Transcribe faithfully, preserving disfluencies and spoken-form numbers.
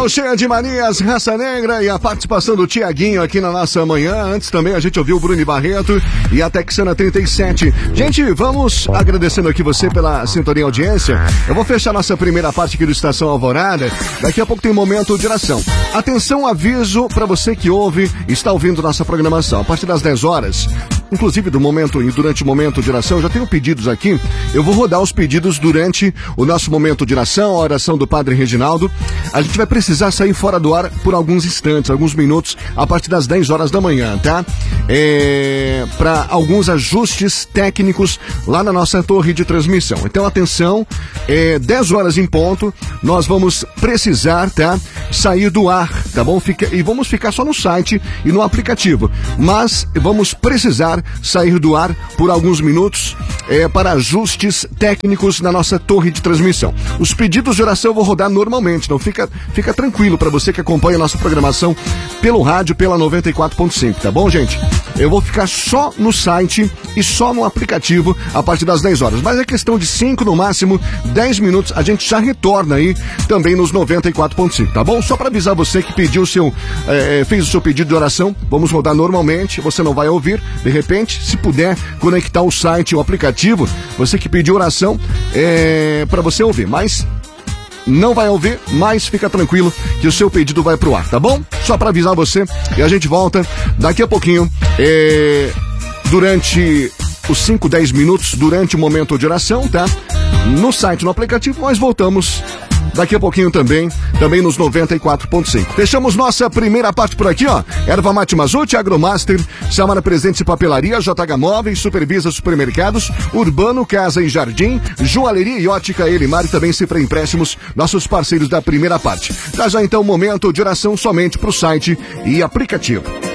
cheia de manias, raça negra e a participação do Tiaguinho aqui na nossa manhã. Antes também a gente ouviu o Bruno Barreto e a Texana trinta e sete. Gente, vamos agradecendo aqui você pela sintonia e audiência. Eu vou fechar nossa primeira parte aqui do Estação Alvorada. Daqui a pouco tem um momento de oração. Atenção, aviso para você que ouve e está ouvindo nossa programação. A partir das dez horas, inclusive do momento e durante o momento de oração, já tenho pedidos aqui. Eu vou rodar os pedidos durante o nosso momento de oração, a oração do Padre Reginaldo. A gente vai precisar sair fora do ar por alguns instantes, alguns minutos, a partir das dez horas da manhã, tá? É, para alguns ajustes técnicos lá na nossa torre de transmissão. Então, atenção, é, dez horas em ponto, nós vamos precisar, tá? Sair do ar, tá bom? Fica, e vamos ficar só no site e no aplicativo. Mas vamos precisar sair do ar por alguns minutos é, para ajustes técnicos na nossa torre de transmissão. Os pedidos de oração eu vou rodar normalmente, então fica, fica tranquilo para você que acompanha a nossa programação pelo rádio, pela noventa e quatro ponto cinco, tá bom, gente? Eu vou ficar só no site e só no aplicativo a partir das dez horas, mas é questão de cinco, no máximo dez minutos, a gente já retorna aí também nos noventa e quatro ponto cinco, tá bom? Só para avisar você que pediu o seu, é, fez o seu pedido de oração, vamos rodar normalmente, você não vai ouvir, de repente, se puder conectar o site e o aplicativo, você que pediu oração, é, para você ouvir, mas não vai ouvir, mas fica tranquilo que o seu pedido vai pro ar, tá bom? Só para avisar você e a gente volta daqui a pouquinho, é, durante os cinco, dez minutos, durante o momento de oração, tá? No site, no aplicativo, nós voltamos daqui a pouquinho também, também nos noventa e quatro ponto cinco. Fechamos nossa primeira parte por aqui, ó. Erva Mate Mazute, Agromaster, Samara Presentes e Papelaria, J H Móveis, Supervisa Supermercados, Urbano, Casa e Jardim, Joalheria e Ótica Elimar e também Cifra Empréstimos, nossos parceiros da primeira parte. Traz já então um momento de oração somente pro site e aplicativo.